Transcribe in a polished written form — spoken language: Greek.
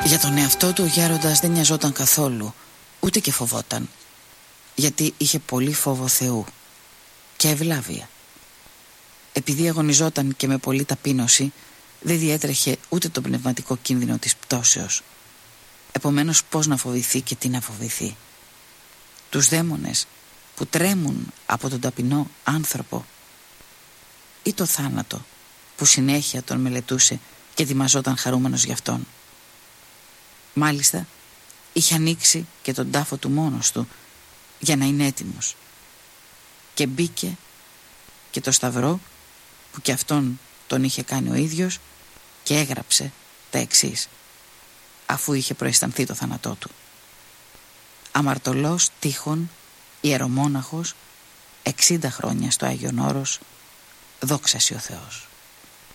Για τον εαυτό του ο γέροντας δεν νοιαζόταν καθόλου, ούτε και φοβόταν, γιατί είχε πολύ φόβο Θεού και ευλάβεια. Επειδή αγωνιζόταν και με πολλή ταπείνωση, δεν διέτρεχε ούτε τον πνευματικό κίνδυνο της πτώσεως. Επομένως, πώς να φοβηθεί και τι να φοβηθεί? Τους δαίμονες που τρέμουν από τον ταπεινό άνθρωπο, ή το θάνατο που συνέχεια τον μελετούσε και ετοιμαζόταν χαρούμενος γι' αυτόν? Μάλιστα είχε ανοίξει και τον τάφο του μόνος του για να είναι έτοιμος, και μπήκε και το σταυρό που και αυτόν τον είχε κάνει ο ίδιος και έγραψε τα εξής, αφού είχε προαισθανθεί το θάνατό του: αμαρτωλός Τύχων, ιερομόναχος, 60 χρόνια στο Άγιον Όρος, δόξασι ο Θεός.